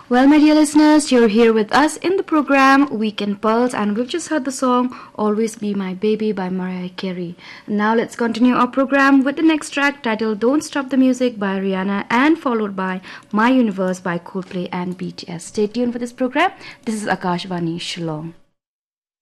Well, my dear listeners, you're here with us in the program Weekend Pulse, and we've just heard the song Always Be My Baby by Mariah Carey. Now let's continue our program with the next track titled Don't Stop the Music by Rihanna and followed by My Universe by Coldplay and BTS. Stay tuned for this program. This is Akashvani Shillong.